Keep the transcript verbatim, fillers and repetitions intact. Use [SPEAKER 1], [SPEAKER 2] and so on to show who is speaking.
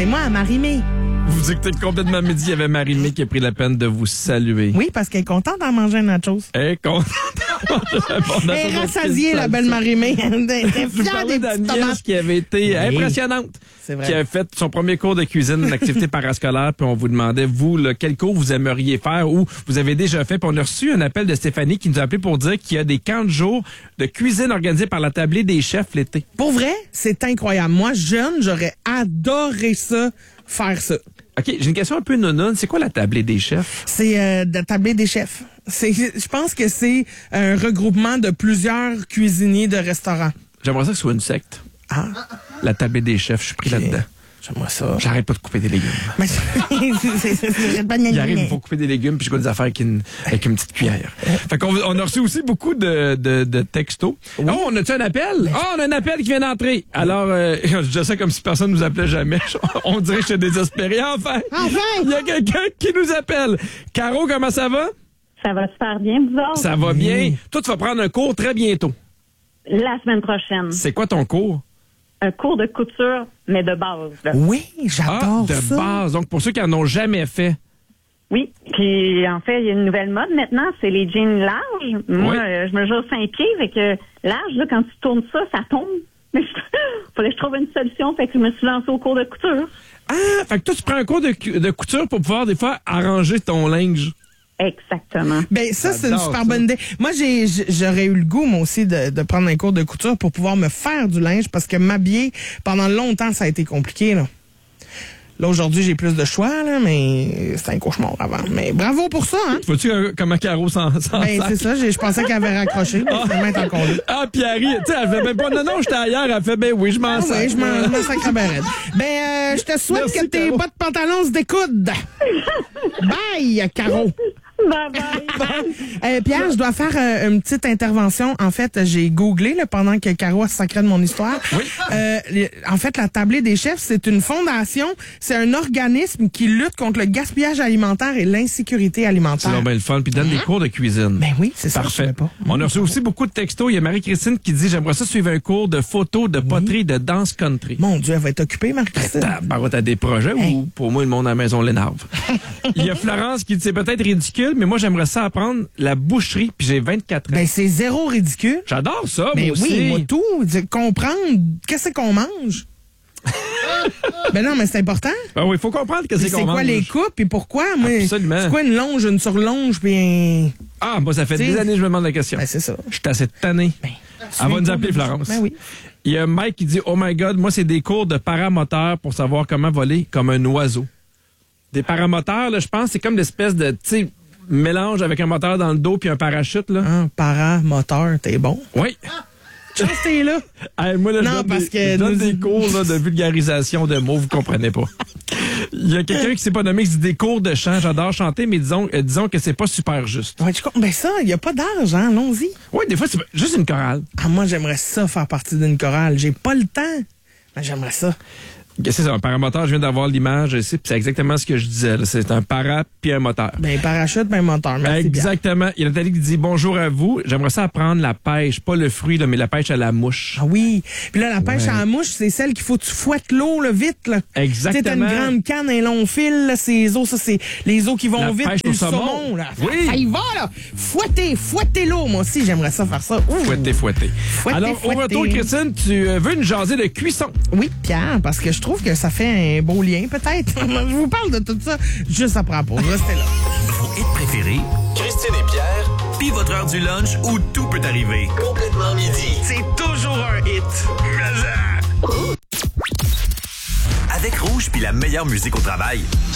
[SPEAKER 1] C'est moi, Marie-Mé.
[SPEAKER 2] Vous écoutez complètement midi, il y avait Marie-Mé qui a pris la peine de vous saluer.
[SPEAKER 1] Oui, parce qu'elle est contente d'en manger un nachos.
[SPEAKER 2] Elle est contente d'en manger un bon nachos.
[SPEAKER 1] Elle est rassasiée, la belle Marie-Mé. Elle est
[SPEAKER 2] Vous
[SPEAKER 1] fière
[SPEAKER 2] parlez
[SPEAKER 1] des petites
[SPEAKER 2] d'Agnès
[SPEAKER 1] tomates.
[SPEAKER 2] qui avait été
[SPEAKER 1] Oui.
[SPEAKER 2] impressionnante.
[SPEAKER 1] C'est vrai.
[SPEAKER 2] Qui a fait son premier cours de cuisine, une activité parascolaire, puis on vous demandait, vous, là, quel cours vous aimeriez faire ou vous avez déjà fait. Puis on a reçu un appel de Stéphanie qui nous a appelé pour dire qu'il y a des camps de jour de cuisine organisés par la tablée des chefs l'été.
[SPEAKER 1] Pour vrai, c'est incroyable. Moi, jeune, j'aurais adoré ça, faire ça.
[SPEAKER 2] OK, j'ai une question un peu nounoune. C'est quoi la tablée des chefs?
[SPEAKER 1] C'est euh, de tablée des chefs. C'est, je pense que c'est un regroupement de plusieurs cuisiniers de restaurants.
[SPEAKER 2] J'aimerais ça que ce soit une secte.
[SPEAKER 1] Ah,
[SPEAKER 2] La tablée des chefs, je suis pris
[SPEAKER 1] Ok.
[SPEAKER 2] là-dedans.
[SPEAKER 1] j'aimerais ça.
[SPEAKER 2] J'arrête pas de couper des légumes.
[SPEAKER 1] Mais c'est c'est- c'est- c'est pas de
[SPEAKER 2] Il arrive,
[SPEAKER 1] mais-
[SPEAKER 2] il faut couper des légumes, puis je goûte des affaires avec une, avec une petite cuillère. Fait qu'on on a reçu aussi beaucoup de, de, de textos. Oh, on a-tu un appel? Oh, on a un appel qui vient d'entrer. Alors, euh, je dis ça comme si personne nous appelait jamais. On dirait que je suis désespéré. Enfin!
[SPEAKER 1] Enfin!
[SPEAKER 2] Il y a quelqu'un qui nous appelle. Caro, comment ça va?
[SPEAKER 3] Ça va super bien, vous autres?
[SPEAKER 2] Ça va bien. Toi, tu vas prendre un cours très bientôt.
[SPEAKER 3] La semaine prochaine.
[SPEAKER 2] C'est quoi ton cours?
[SPEAKER 3] Un cours de couture, mais de base. là.
[SPEAKER 1] Oui,
[SPEAKER 2] Ah,
[SPEAKER 1] j'adore
[SPEAKER 2] de
[SPEAKER 1] ça.
[SPEAKER 2] base. Donc, pour ceux qui en ont jamais fait.
[SPEAKER 3] Oui. Puis, en fait, il y a une nouvelle mode maintenant, c'est les jeans larges. Moi,
[SPEAKER 2] Oui.
[SPEAKER 3] euh, je mesure cinq pieds, fait que large, là, quand tu tournes ça, ça tombe. Mais fallait que je trouve une solution, fait que je me suis lancée au cours de couture.
[SPEAKER 2] Ah, fait que toi, tu prends un cours de, cu- de couture pour pouvoir, des fois, arranger ton linge.
[SPEAKER 3] Exactement.
[SPEAKER 1] Ben ça, c'est une
[SPEAKER 2] J'adore
[SPEAKER 1] super
[SPEAKER 2] ça.
[SPEAKER 1] bonne idée. Moi, j'ai j'- j'aurais eu le goût, moi aussi, de, de prendre un cours de couture pour pouvoir me faire du linge parce que m'habiller, pendant longtemps, ça a été compliqué, là. Là, aujourd'hui, j'ai plus de choix, là, mais c'était un cauchemar avant. Mais bravo pour ça, hein?
[SPEAKER 2] Vois-tu euh, comment Caro s'en s'en
[SPEAKER 1] Ben,
[SPEAKER 2] sac?
[SPEAKER 1] c'est ça. j'ai- Je pensais qu'elle avait raccroché. Mais finalement, elle est encore là.
[SPEAKER 2] Ah, Pierre, tu sais, elle fait même pas, non, non, j'étais ailleurs, elle fait, ben oui, je m'en
[SPEAKER 1] Ah
[SPEAKER 2] sers.
[SPEAKER 1] ouais, je m'en je m'en sacre à barrette. Ben, euh, je te souhaite
[SPEAKER 2] Merci,
[SPEAKER 1] que tes
[SPEAKER 2] Caro.
[SPEAKER 1] bas de pantalon se découdent. Bye, Caro.
[SPEAKER 3] Bye bye.
[SPEAKER 1] Euh, Pierre, je dois faire euh, une petite intervention. En fait, j'ai googlé là, pendant que Caro se sacrait de mon histoire.
[SPEAKER 2] Oui.
[SPEAKER 1] Euh, les- en fait, la Tablée des chefs, c'est une fondation, c'est un organisme qui lutte contre le gaspillage alimentaire et l'insécurité
[SPEAKER 2] C'est
[SPEAKER 1] alimentaire.
[SPEAKER 2] donc bien le fun, puis donne des cours de cuisine.
[SPEAKER 1] Ben oui, c'est ça. je
[SPEAKER 2] Parfait.
[SPEAKER 1] savais pas.
[SPEAKER 2] On a reçu aussi beaucoup de textos. Il y a Marie-Christine qui dit, j'aimerais ça suivre un cours de photo, de poterie, de danse country.
[SPEAKER 1] Mon Dieu, elle va être occupée, Marie-Christine.
[SPEAKER 2] Tabarouette, t'as des projets
[SPEAKER 1] Hey.
[SPEAKER 2] ou pour moi, le monde à la maison l'énerve? Il y a Florence qui dit, c'est peut-être ridicule, mais moi, j'aimerais ça apprendre la boucherie, puis j'ai vingt-quatre ans.
[SPEAKER 1] Ben, c'est zéro ridicule.
[SPEAKER 2] J'adore ça,
[SPEAKER 1] Ben
[SPEAKER 2] moi aussi.
[SPEAKER 1] oui, moi tout. Dire, comprendre qu'est-ce qu'on mange. Ben non, mais c'est important.
[SPEAKER 2] Ben oui, il faut comprendre que
[SPEAKER 1] Puis
[SPEAKER 2] c'est
[SPEAKER 1] C'est
[SPEAKER 2] qu'on
[SPEAKER 1] quoi
[SPEAKER 2] mange.
[SPEAKER 1] les coupes et pourquoi? Moi,
[SPEAKER 2] Absolument.
[SPEAKER 1] c'est quoi une longe, une surlonge, puis un...
[SPEAKER 2] Ah, moi, ça fait
[SPEAKER 1] T'sais,
[SPEAKER 2] des années que je me demande la question.
[SPEAKER 1] Ben, c'est ça.
[SPEAKER 2] Je suis assez tanné.
[SPEAKER 1] Ben,
[SPEAKER 2] Elle va nous appeler, Florence.
[SPEAKER 1] Ben oui.
[SPEAKER 2] Il y a Mike qui dit, oh my God, moi, c'est des cours de paramoteur pour savoir comment voler comme un oiseau. Des paramoteurs, là, je pense, c'est comme l'espèce de, tu sais, mélange avec un moteur dans le dos puis un parachute, là.
[SPEAKER 1] Un paramoteur, t'es bon.
[SPEAKER 2] Oui.
[SPEAKER 1] Je pense que t'es là.
[SPEAKER 2] Hey, moi, là, je
[SPEAKER 1] Non,
[SPEAKER 2] donne
[SPEAKER 1] parce
[SPEAKER 2] des,
[SPEAKER 1] que
[SPEAKER 2] je donne
[SPEAKER 1] nous-
[SPEAKER 2] des cours là, de vulgarisation de mots, vous comprenez pas. Il y a quelqu'un qui s'est pas nommé qui dit des cours de chant. J'adore chanter, mais disons, euh, disons que c'est pas super juste.
[SPEAKER 1] Ouais, je com- ben ça, il n'y a pas d'âge, hein, allons-y.
[SPEAKER 2] Oui, des fois, c'est juste une chorale.
[SPEAKER 1] Ah, moi, j'aimerais ça faire partie d'une chorale. J'ai pas le temps, mais j'aimerais ça.
[SPEAKER 2] C'est ça, un paramoteur, je viens d'avoir l'image ici, puis c'est exactement ce que je disais. là. C'est un para puis un moteur.
[SPEAKER 1] Ben, parachute, ben moteur. Merci bien.
[SPEAKER 2] Exactement. Il y a Nathalie qui dit bonjour à vous. J'aimerais ça apprendre la pêche, pas le fruit, là, mais la pêche à la mouche.
[SPEAKER 1] Ah oui. Puis là, la pêche
[SPEAKER 2] Ouais.
[SPEAKER 1] à la mouche, c'est celle qu'il faut que tu fouettes l'eau, là, vite, là.
[SPEAKER 2] Exactement.
[SPEAKER 1] Tu sais, t'as une grande canne, un long fil, là, ces os, ça, c'est les os qui vont
[SPEAKER 2] La
[SPEAKER 1] vite,
[SPEAKER 2] pêche
[SPEAKER 1] puis
[SPEAKER 2] au
[SPEAKER 1] le
[SPEAKER 2] saumon.
[SPEAKER 1] saumon, là.
[SPEAKER 2] Oui.
[SPEAKER 1] Ça y va, là. Fouetter, fouetter l'eau. Moi aussi, j'aimerais ça faire ça. Ouh.
[SPEAKER 2] Fouetté, fouetté.
[SPEAKER 1] Fouetté,
[SPEAKER 2] Alors, au
[SPEAKER 1] fouetté.
[SPEAKER 2] retour, Christine, tu euh, veux une jasée de cuisson.
[SPEAKER 1] Oui, Pierre, parce que je trouve que ça fait un beau lien, peut-être. Je vous parle de tout ça juste après la pause. Restez là.
[SPEAKER 4] Vos hits préférés,
[SPEAKER 5] Christine et Pierre,
[SPEAKER 4] puis votre heure du lunch où tout peut arriver.
[SPEAKER 5] complètement midi.
[SPEAKER 4] C'est toujours un hit. Avec Rouge puis la meilleure musique au travail.